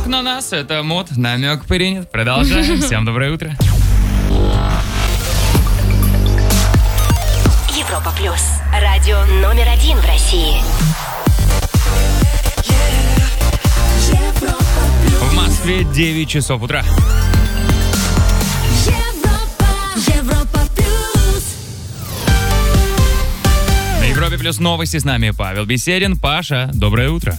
Намек на нас, это мод, намек принят. Продолжаем. Всем доброе утро. Европа плюс. Радио номер 1 в России. В Москве 9 часов утра. Европа плюс. На Европе плюс новости с нами Павел Беседин. Паша, доброе утро.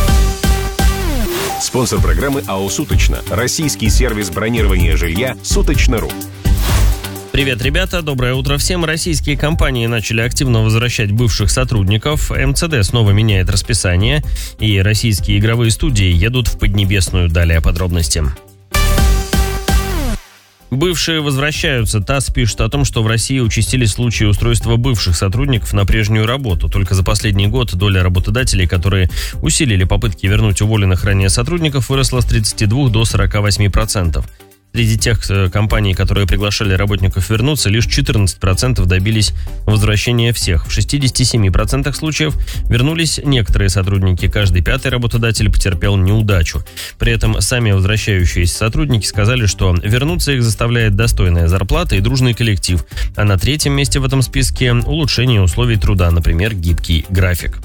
Спонсор программы АО «Суточно». Российский сервис бронирования жилья «Суточно.ру». Привет, ребята, доброе утро всем. Российские компании начали активно возвращать бывших сотрудников. МЦД снова меняет расписание. И российские игровые студии едут в Поднебесную. Далее подробности. Бывшие возвращаются. ТАСС пишет о том, что в России участились случаи устройства бывших сотрудников на прежнюю работу. Только за последний год доля работодателей, которые усилили попытки вернуть уволенных ранее сотрудников, выросла с 32 до 48%. Среди тех компаний, которые приглашали работников вернуться, лишь 14% добились возвращения всех. В 67% случаев вернулись некоторые сотрудники. Каждый пятый работодатель потерпел неудачу. При этом сами возвращающиеся сотрудники сказали, что вернуться их заставляет достойная зарплата и дружный коллектив. А на третьем месте в этом списке улучшение условий труда, например, гибкий график.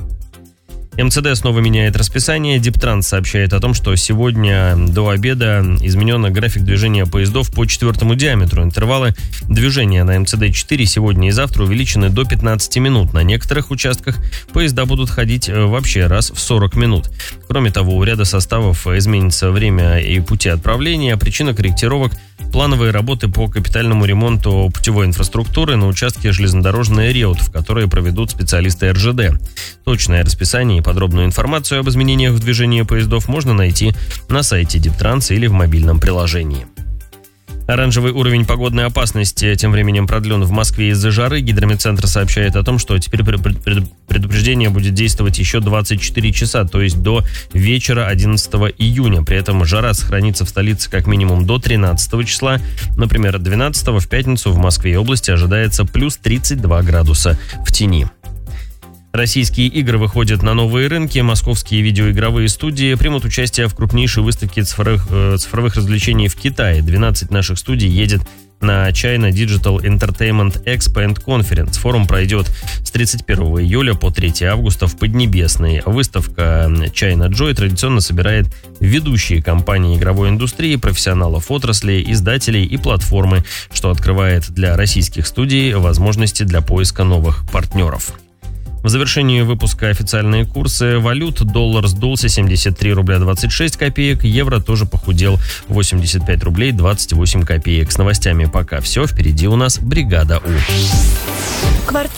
МЦД снова меняет расписание. Диптранс сообщает о том, что сегодня до обеда изменен график движения поездов по четвертому диаметру. Интервалы движения на МЦД-4 сегодня и завтра увеличены до 15 минут. На некоторых участках поезда будут ходить вообще раз в 40 минут. Кроме того, у ряда составов изменится время и пути отправления. Причина корректировок – плановые работы по капитальному ремонту путевой инфраструктуры на участке железнодорожной Реут, которые проведут специалисты РЖД. Точное расписание и подробную информацию об изменениях в движении поездов можно найти на сайте Диптранса или в мобильном приложении. Оранжевый уровень погодной опасности тем временем продлен в Москве из-за жары. Гидрометцентр сообщает о том, что теперь предупреждение будет действовать еще 24 часа, то есть до вечера 11 июня. При этом жара сохранится в столице как минимум до 13 числа. Например, 12 в пятницу в Москве и области ожидается плюс 32 градуса в тени. Российские игры выходят на новые рынки. Московские видеоигровые студии примут участие в крупнейшей выставке цифровых развлечений в Китае. 12 наших студий едет на China Digital Entertainment Expo and Conference. Форум пройдет с 31 июля по 3 августа в Поднебесной. Выставка China Joy традиционно собирает ведущие компании игровой индустрии, профессионалов отрасли, издателей и платформы, что открывает для российских студий возможности для поиска новых партнеров. В завершении выпуска официальные курсы валют. Доллар сдулся 73 рубля 26 копеек. Евро тоже похудел 85 рублей 28 копеек. С новостями пока все. Впереди у нас бригада У. Квартира